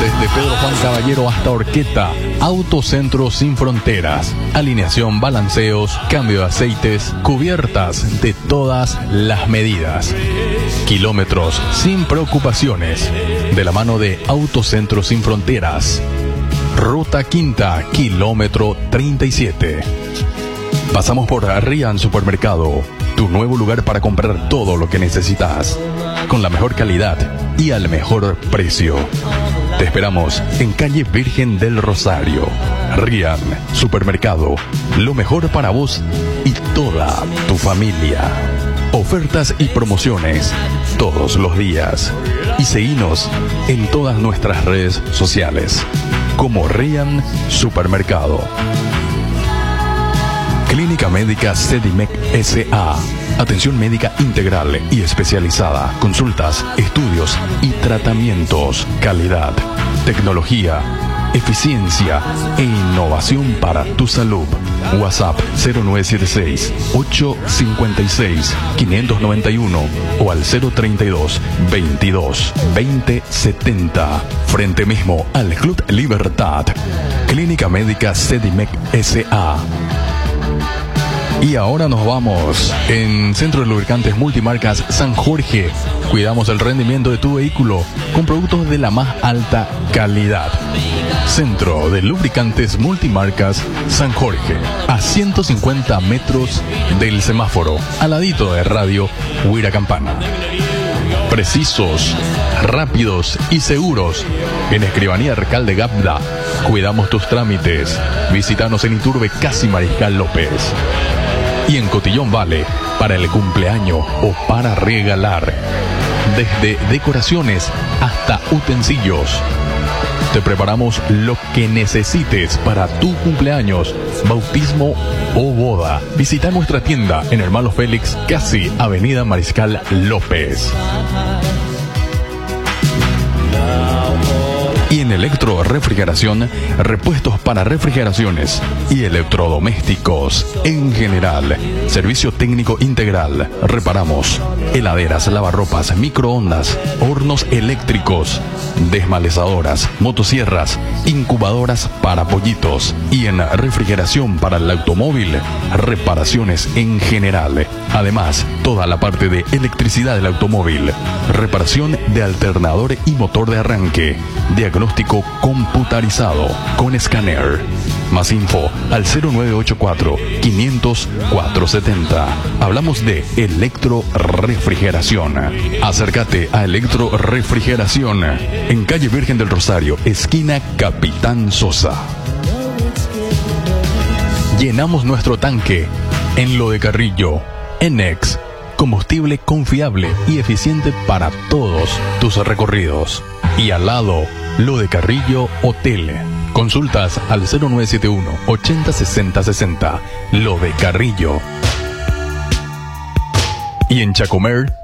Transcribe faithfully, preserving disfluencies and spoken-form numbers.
Desde Pedro Juan Caballero hasta Orqueta, Autocentro Sin Fronteras. Alineación, balanceos, cambio de aceites, cubiertas de todas las medidas. Kilómetros sin preocupaciones. De la mano de Autocentro Sin Fronteras. Ruta Quinta, kilómetro treinta y siete. Pasamos por Rian Supermercado, tu nuevo lugar para comprar todo lo que necesitas, con la mejor calidad y al mejor precio. Te esperamos en calle Virgen del Rosario. Rian Supermercado, lo mejor para vos y toda tu familia. Ofertas y promociones todos los días. Y seguinos en todas nuestras redes sociales como Rian Supermercado. Clínica Médica Sedimec S A. Atención médica integral y especializada. Consultas, estudios y tratamientos. Calidad, tecnología, eficiencia e innovación para tu salud. WhatsApp cero nueve siete seis, ocho cinco seis, cinco nueve uno o al cero treinta y dos, veintidós, veinte setenta. Frente mismo al Club Libertad. Clínica Médica Sedimec S A. Y ahora nos vamos en Centro de Lubricantes Multimarcas San Jorge. Cuidamos el rendimiento de tu vehículo con productos de la más alta calidad. Centro de Lubricantes Multimarcas San Jorge, a ciento cincuenta metros del semáforo, al ladito de Radio Huira Campana. Precisos, rápidos y seguros. En Escribanía Recalde Gabda, cuidamos tus trámites. Visítanos en Iturbe, Casi Mariscal López. Y en Cotillón Vale, para el cumpleaños o para regalar. Desde decoraciones hasta utensilios. Te preparamos lo que necesites para tu cumpleaños, bautismo o boda. Visita nuestra tienda en Hermano Félix, casi Avenida Mariscal López. Y en Electro Refrigeración, repuestos para refrigeraciones y electrodomésticos en general. Servicio técnico integral. Reparamos heladeras, lavarropas, microondas, hornos eléctricos, desmalezadoras, motosierras, incubadoras para pollitos. Y en refrigeración para el automóvil, reparaciones en general. Además, toda la parte de electricidad del automóvil. Reparación de alternador y motor de arranque. Diagnóstico computarizado con escáner. Más info al cero nueve ocho cuatro, quinientos, cuatrocientos setenta. Hablamos de Electro Refrigeración. Acércate a Electro Refrigeración en calle Virgen del Rosario, esquina Capitán Sosa. Llenamos nuestro tanque en Lo de Carrillo. Enex, combustible confiable y eficiente para todos tus recorridos. Y al lado, Lo de Carrillo Hotel. Consultas al cero nueve siete uno, ochenta, sesenta, sesenta. Lo de Carrillo. Y en Chacomer,